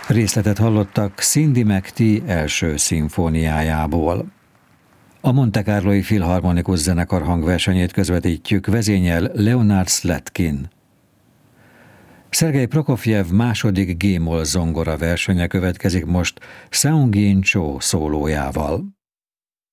Részletet hallottak Cindy McTee első szimfóniájából. A Monte Carloi Filharmonikus Zenekar hangversenyét közvetítjük, vezényel Leonard Slatkin. Szergej Prokofjev második G-moll zongora versenye következik most Seung-Jin Cho szólójával.